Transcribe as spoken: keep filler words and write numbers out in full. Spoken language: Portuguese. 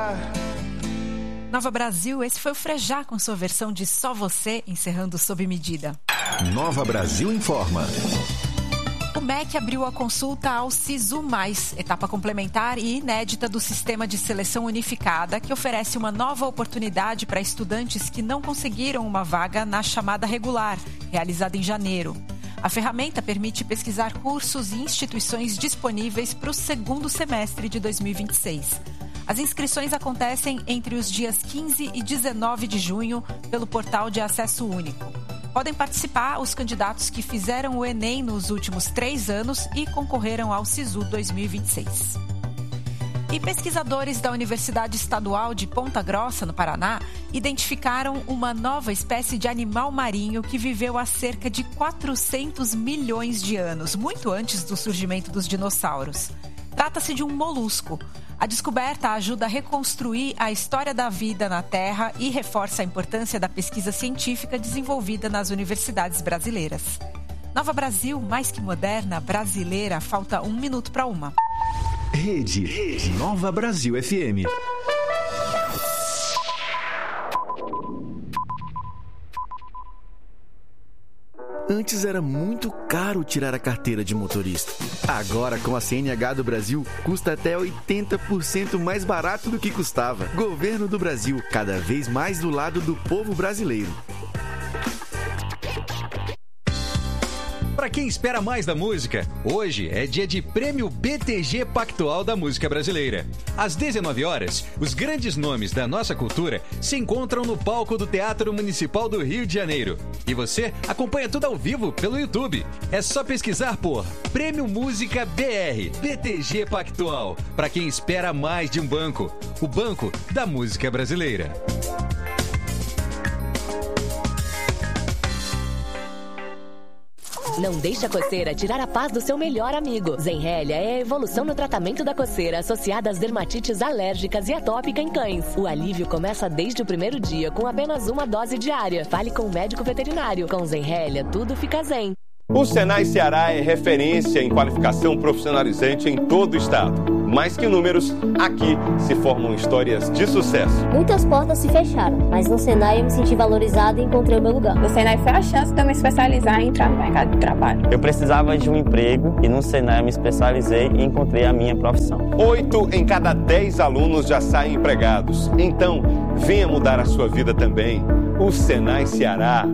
Nova Brasil, esse foi o Frejá com sua versão de Só Você, encerrando Sob Medida. Nova Brasil informa. O M E C abriu a consulta ao Sisu Mais, etapa complementar e inédita do Sistema de Seleção Unificada, que oferece uma nova oportunidade para estudantes que não conseguiram uma vaga na chamada regular, realizada em janeiro. A ferramenta permite pesquisar cursos e instituições disponíveis para o segundo semestre de dois mil e vinte e seis. As inscrições acontecem entre os dias quinze e dezenove de junho pelo portal de acesso único. Podem participar os candidatos que fizeram o Enem nos últimos três anos e concorreram ao Sisu dois mil e vinte e seis. E pesquisadores da Universidade Estadual de Ponta Grossa, no Paraná, identificaram uma nova espécie de animal marinho que viveu há cerca de quatrocentos milhões de anos, muito antes do surgimento dos dinossauros. Trata-se de um molusco. A descoberta ajuda a reconstruir a história da vida na Terra e reforça a importância da pesquisa científica desenvolvida nas universidades brasileiras. Nova Brasil, mais que moderna, brasileira, falta um minuto para uma. Rede, Rede Nova Brasil F M. Antes era muito caro tirar a carteira de motorista. Agora, com a C N H do Brasil, custa até oitenta por cento mais barato do que custava. Governo do Brasil, cada vez mais do lado do povo brasileiro. Para quem espera mais da música, hoje é dia de Prêmio B T G Pactual da Música Brasileira. Às dezenove horas, os grandes nomes da nossa cultura se encontram no palco do Teatro Municipal do Rio de Janeiro. E você acompanha tudo ao vivo pelo YouTube. É só pesquisar por Prêmio Música B R, B T G Pactual, para quem espera mais de um banco, o Banco da Música Brasileira. Não deixe a coceira tirar a paz do seu melhor amigo. Zenrelia é a evolução no tratamento da coceira associada às dermatites alérgicas e atópica em cães. O alívio começa desde o primeiro dia com apenas uma dose diária. Fale com o médico veterinário. Com Zenrelia, tudo fica zen. O Senai Ceará é referência em qualificação profissionalizante em todo o estado. Mais que números, aqui se formam histórias de sucesso. Muitas portas se fecharam, mas no Senai eu me senti valorizada e encontrei o meu lugar. No Senai foi a chance de eu me especializar e entrar no mercado de trabalho. Eu precisava de um emprego e no Senai eu me especializei e encontrei a minha profissão. Oito em cada dez alunos já saem empregados. Então, venha mudar a sua vida também. O Senai Ceará.